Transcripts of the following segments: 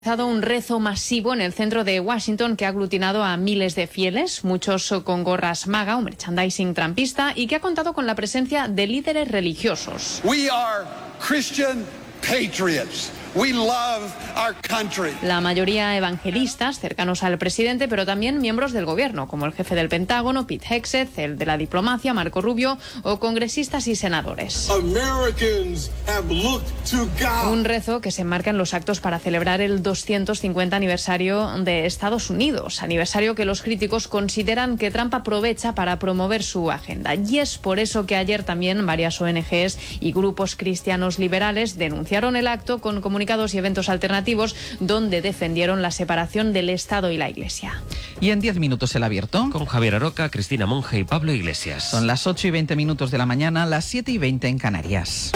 Un rezo masivo en el centro de Washington que ha aglutinado a miles de fieles, muchos con gorras MAGA, un merchandising trampista, y que ha contado con la presencia de líderes religiosos. We are Christian patriots. We love our country. La mayoría evangelistas, cercanos al presidente, pero también miembros del gobierno, como el jefe del Pentágono, Pete Hegseth, el de la diplomacia, Marco Rubio, o congresistas y senadores. Americans have looked to God. Un rezo que se enmarca en los actos para celebrar el 250 aniversario de Estados Unidos, aniversario que los críticos consideran que Trump aprovecha para promover su agenda. Y es por eso que ayer también varias ONGs y grupos cristianos liberales denunciaron el acto con comunicados y eventos alternativos donde defendieron la separación del Estado y la Iglesia. Y en 10 minutos el abierto. Con Javier Aroca, Cristina Monge y Pablo Iglesias. Son las 8:20 de la mañana, las 7:20 en Canarias.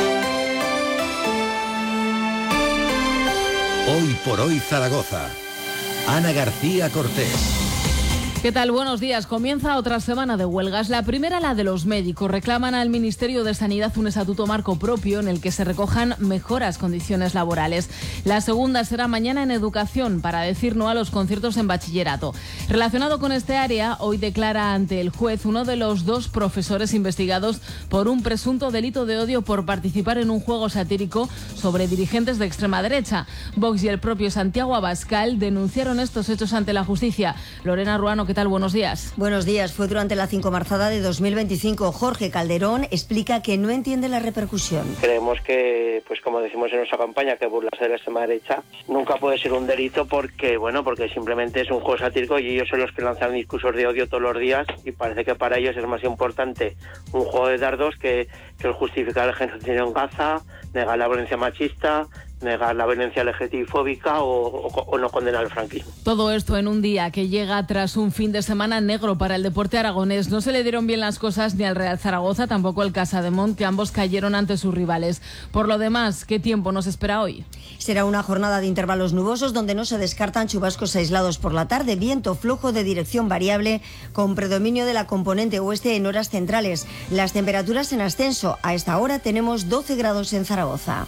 Hoy por hoy Zaragoza. Ana García Cortés. ¿Qué tal? Buenos días. Comienza otra semana de huelgas. La primera, la de los médicos. Reclaman al Ministerio de Sanidad un estatuto marco propio en el que se recojan mejoras condiciones laborales. La segunda será mañana en educación para decir no a los conciertos en bachillerato. Relacionado con este área, hoy declara ante el juez uno de los dos profesores investigados por un presunto delito de odio por participar en un juego satírico sobre dirigentes de extrema derecha. Vox y el propio Santiago Abascal denunciaron estos hechos ante la justicia. Lorena Ruano, ¿qué tal? Buenos días. Buenos días. Fue durante la 5 Marzada de 2025. Jorge Calderón explica que no entiende la repercusión. Creemos que, pues como decimos en nuestra campaña, que burlarse de la extrema derecha nunca puede ser un delito porque simplemente es un juego satírico y ellos son los que lanzan discursos de odio todos los días y parece que para ellos es más importante un juego de dardos que el justificar el genocidio en Gaza, negar la violencia machista, negar la violencia LGTBI-fóbica o no condenar el franquismo. Todo esto en un día que llega tras un fin de semana negro para el deporte aragonés. No se le dieron bien las cosas ni al Real Zaragoza, tampoco al Casademont, que ambos cayeron ante sus rivales. Por lo demás, ¿qué tiempo nos espera hoy? Será una jornada de intervalos nubosos donde no se descartan chubascos aislados por la tarde, viento flojo de dirección variable con predominio de la componente oeste en horas centrales. Las temperaturas en ascenso. A esta hora tenemos 12 grados en Zaragoza.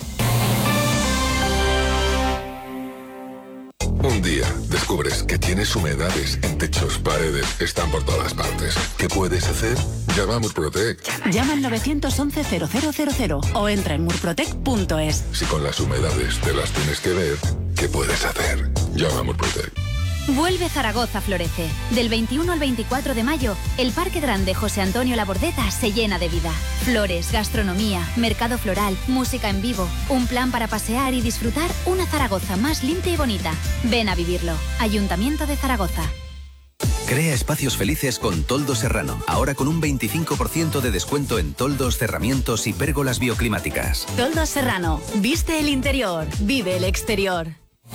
Un día descubres que tienes humedades en techos, paredes, están por todas partes. ¿Qué puedes hacer? Llama a Murprotec. Llama al 911-0000 o entra en murprotec.es. Si con las humedades te las tienes que ver, ¿qué puedes hacer? Llama a Murprotec. Vuelve Zaragoza Florece. Del 21 al 24 de mayo, el Parque Grande José Antonio Labordeta se llena de vida. Flores, gastronomía, mercado floral, música en vivo, un plan para pasear y disfrutar una Zaragoza más limpia y bonita. Ven a vivirlo. Ayuntamiento de Zaragoza. Crea espacios felices con Toldo Serrano. Ahora con un 25% de descuento en toldos, cerramientos y pérgolas bioclimáticas. Toldo Serrano. Viste el interior. Vive el exterior.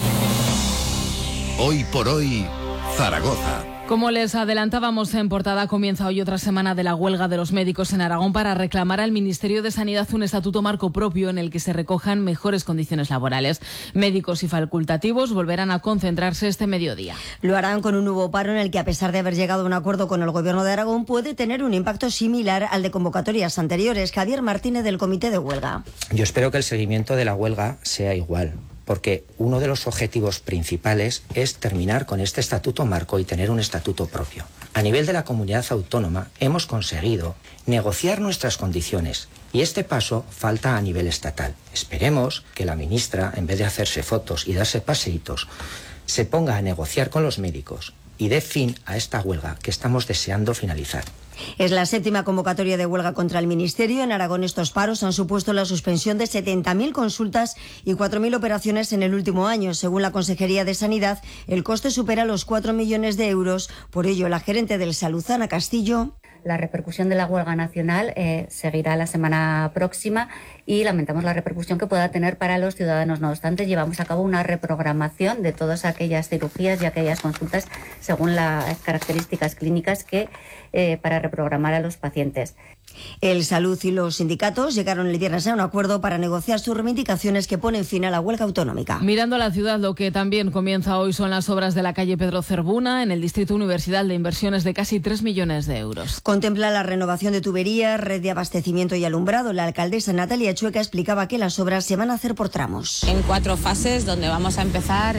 Hoy por hoy, Zaragoza. Como les adelantábamos en portada, comienza hoy otra semana de la huelga de los médicos en Aragón para reclamar al Ministerio de Sanidad un estatuto marco propio en el que se recojan mejores condiciones laborales. Médicos y facultativos volverán a concentrarse este mediodía. Lo harán con un nuevo paro en el que, a pesar de haber llegado a un acuerdo con el Gobierno de Aragón, puede tener un impacto similar al de convocatorias anteriores. Javier Martínez, del Comité de Huelga. Yo espero que el seguimiento de la huelga sea igual, porque uno de los objetivos principales es terminar con este estatuto marco y tener un estatuto propio. A nivel de la comunidad autónoma hemos conseguido negociar nuestras condiciones y este paso falta a nivel estatal. Esperemos que la ministra, en vez de hacerse fotos y darse paseitos, se ponga a negociar con los médicos y dé fin a esta huelga que estamos deseando finalizar. Es la 7ª convocatoria de huelga contra el Ministerio. En Aragón estos paros han supuesto la suspensión de 70.000 consultas y 4.000 operaciones en el último año. Según la Consejería de Sanidad, el coste supera los 4 millones de euros. Por ello, la gerente del Salud, Ana Castillo. La repercusión de la huelga nacional seguirá la semana próxima y lamentamos la repercusión que pueda tener para los ciudadanos. No obstante, llevamos a cabo una reprogramación de todas aquellas cirugías y aquellas consultas según las características clínicas que para reprogramar a los pacientes. El Salud y los sindicatos llegaron el viernes a un acuerdo para negociar sus reivindicaciones que ponen fin a la huelga autonómica. Mirando a la ciudad, lo que también comienza hoy son las obras de la calle Pedro Cervuna, en el Distrito Universidad, de inversiones de casi 3 millones de euros. Contempla la renovación de tuberías, red de abastecimiento y alumbrado. La alcaldesa Natalia Chueca explicaba que las obras se van a hacer por tramos. En 4 fases, donde vamos a empezar